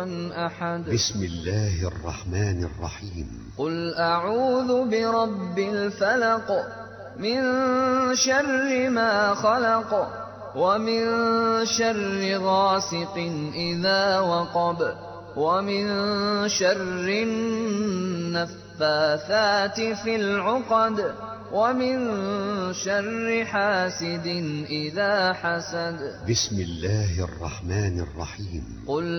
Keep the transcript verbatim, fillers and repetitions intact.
أحد. بسم الله الرحمن الرحيم. قل أعوذ برب الفلق من شر ما خلق ومن شر غاسق إذا وقب ومن شر النفاثات في العقد ومن شر حاسد إذا حسد. بسم الله الرحمن الرحيم. قل